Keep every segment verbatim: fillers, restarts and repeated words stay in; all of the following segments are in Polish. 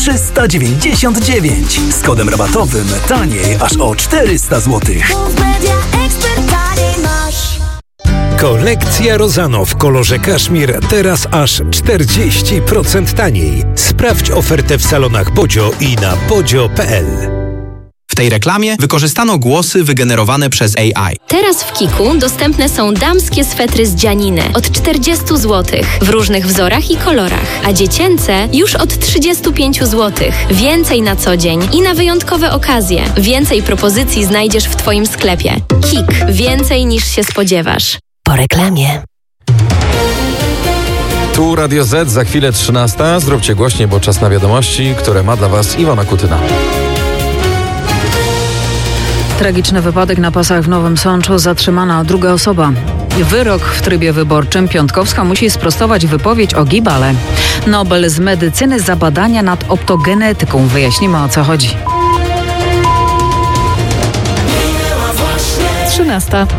trzysta dziewięćdziesiąt dziewięć. Z kodem rabatowym taniej aż o czterysta złotych. Kolekcja Rozano w kolorze kaszmir teraz aż czterdzieści procent taniej. Sprawdź ofertę w salonach Bodzio i na bodzio kropka p l. W tej reklamie wykorzystano głosy wygenerowane przez A I. Teraz w Kiku dostępne są damskie swetry z dzianiny od czterdzieści złotych w różnych wzorach i kolorach, a dziecięce już od trzydzieści pięć złotych. Więcej na co dzień i na wyjątkowe okazje. Więcej propozycji znajdziesz w Twoim sklepie. Kik. Więcej niż się spodziewasz. Po reklamie. Tu Radio Z, za chwilę trzynasta. Zróbcie głośniej, bo czas na wiadomości, które ma dla Was Iwona Kutyna. Tragiczny wypadek na pasach w Nowym Sączu, zatrzymana druga osoba. Wyrok w trybie wyborczym. Piontkowska musi sprostować wypowiedź o Gibale. Nobel z medycyny za badania nad optogenetyką. Wyjaśnimy, o co chodzi. trzynasta.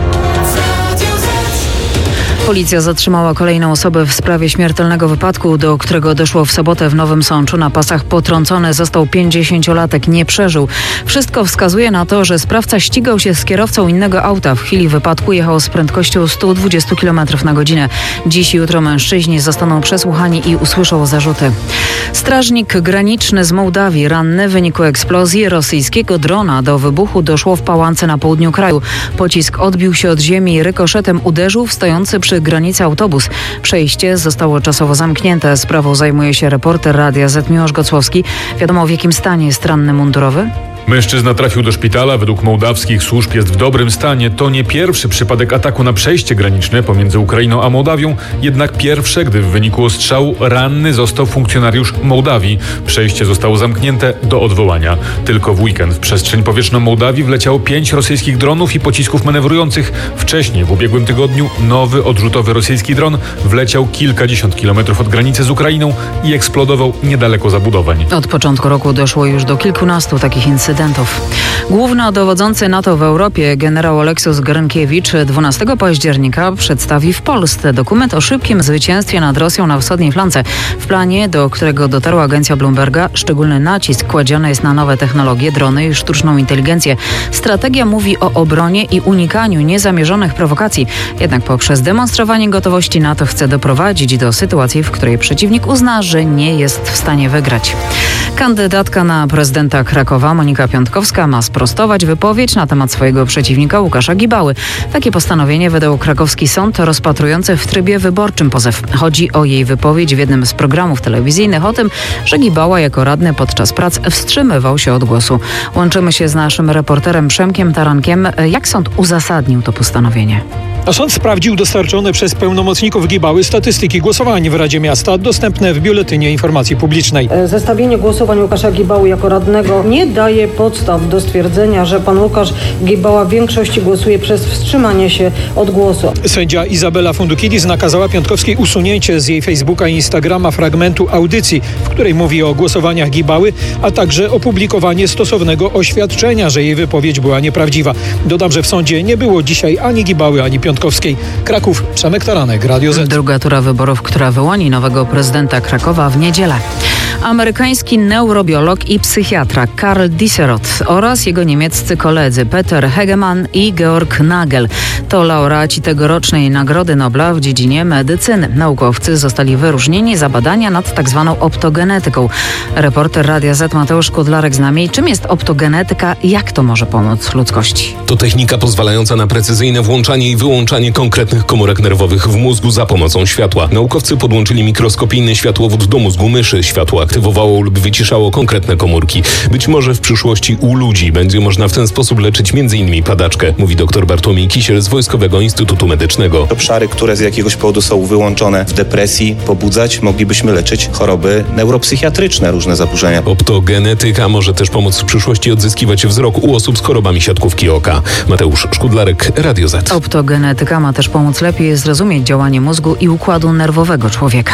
Policja zatrzymała kolejną osobę w sprawie śmiertelnego wypadku, do którego doszło w sobotę w Nowym Sączu. Na pasach potrącony został pięćdziesięciolatek, nie przeżył. Wszystko wskazuje na to, że sprawca ścigał się z kierowcą innego auta. W chwili wypadku jechał z prędkością sto dwadzieścia kilometrów na godzinę. Dziś i jutro mężczyźni zostaną przesłuchani i usłyszą zarzuty. Strażnik graniczny z Mołdawii ranny w wyniku eksplozji rosyjskiego drona. Do wybuchu doszło w Pałance na południu kraju. Pocisk odbił się od ziemi i rykoszetem uderzył w stojący przy granicy autobus. Przejście zostało czasowo zamknięte. Sprawą zajmuje się reporter Radia Z Miłosz Gocłowski. Wiadomo, w jakim stanie jest ranny mundurowy? Mężczyzna trafił do szpitala. Według mołdawskich służb jest w dobrym stanie. To nie pierwszy przypadek ataku na przejście graniczne pomiędzy Ukrainą a Mołdawią, jednak pierwsze, gdy w wyniku ostrzału ranny został funkcjonariusz Mołdawii. Przejście zostało zamknięte do odwołania. Tylko w weekend w przestrzeń powietrzną Mołdawii wleciało pięć rosyjskich dronów i pocisków manewrujących. Wcześniej, w ubiegłym tygodniu, nowy odrzutowy rosyjski dron wleciał kilkadziesiąt kilometrów od granicy z Ukrainą i eksplodował niedaleko zabudowań. Od początku roku doszło już do kilkunastu takich incydentów. Głównodowodzący NATO w Europie generał Oleksius Grynkiewicz dwunastego października przedstawi w Polsce dokument o szybkim zwycięstwie nad Rosją na wschodniej flance. W planie, do którego dotarła agencja Bloomberga, szczególny nacisk kładziony jest na nowe technologie, drony i sztuczną inteligencję. Strategia mówi o obronie i unikaniu niezamierzonych prowokacji. Jednak poprzez demonstrowanie gotowości NATO chce doprowadzić do sytuacji, w której przeciwnik uzna, że nie jest w stanie wygrać. Kandydatka na prezydenta Krakowa Monika Piontkowska ma sprostować wypowiedź na temat swojego przeciwnika Łukasza Gibały. Takie postanowienie wydał krakowski sąd rozpatrujący w trybie wyborczym pozew. Chodzi o jej wypowiedź w jednym z programów telewizyjnych o tym, że Gibała jako radny podczas prac wstrzymywał się od głosu. Łączymy się z naszym reporterem Przemkiem Tarankiem. Jak sąd uzasadnił to postanowienie? A sąd sprawdził dostarczone przez pełnomocników Gibały statystyki głosowań w Radzie Miasta dostępne w Biuletynie Informacji Publicznej. Zestawienie głosowań Łukasza Gibały jako radnego nie daje podstaw do stwierdzenia, że pan Łukasz Gibała w większości głosuje przez wstrzymanie się od głosu. Sędzia Izabela Fundukidis nakazała Piontkowskiej usunięcie z jej Facebooka i Instagrama fragmentu audycji, w której mówi o głosowaniach Gibały, a także opublikowanie stosownego oświadczenia, że jej wypowiedź była nieprawdziwa. Dodam, że w sądzie nie było dzisiaj ani Gibały, ani Piontkowskiej. Kraków, Przemek Taranek, Radio Z. Druga tura wyborów, która wyłoni nowego prezydenta Krakowa w niedzielę. Amerykański neurobiolog i psychiatra Karl Disseroth oraz jego niemieccy koledzy Peter Hegemann i Georg Nagel to laureaci tegorocznej Nagrody Nobla w dziedzinie medycyny. Naukowcy zostali wyróżnieni za badania nad tzw. optogenetyką. Reporter Radia Z Mateusz Kudlarek z nami. Czym jest optogenetyka i jak to może pomóc ludzkości? To technika pozwalająca na precyzyjne włączanie i wyłączanie konkretnych komórek nerwowych w mózgu za pomocą światła. Naukowcy podłączyli mikroskopijny światłowód do mózgu myszy. Światło aktywowało lub wyciszało konkretne komórki. Być może w przyszłości u ludzi będzie można w ten sposób leczyć między innymi padaczkę, mówi dr Bartłomiej Kisiel z Wojskowego Instytutu Medycznego. Obszary, które z jakiegoś powodu są wyłączone w depresji, pobudzać, moglibyśmy leczyć choroby neuropsychiatryczne, różne zaburzenia. Optogenetyka może też pomóc w przyszłości odzyskiwać wzrok u osób z chorobami siatkówki oka. Mateusz Szkudlarek, Radio Z. Optogenetyka ma też pomóc lepiej zrozumieć działanie mózgu i układu nerwowego człowieka.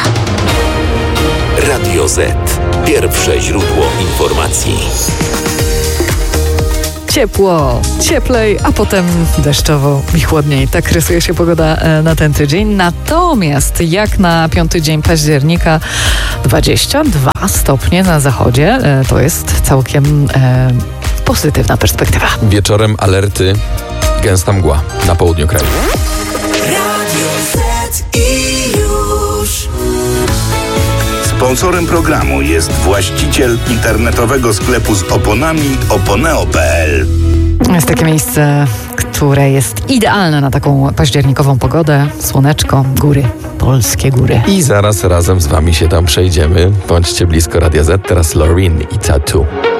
Radio Z. Pierwsze źródło informacji. ciepło, cieplej, a potem deszczowo i chłodniej. Tak rysuje się pogoda na ten tydzień. Natomiast jak na piąty dzień października dwadzieścia dwa stopnie na zachodzie, to jest całkiem e, pozytywna perspektywa. Wieczorem alerty, gęsta mgła na południu kraju. Radio Z i już. Sponsorem programu jest właściciel internetowego sklepu z oponami oponeo kropka p l. Jest takie miejsce, które jest idealne na taką październikową pogodę. Słoneczko, góry, polskie góry. I zaraz razem z wami się tam przejdziemy. Bądźcie blisko Radia Z. Teraz Loreen i Tattoo.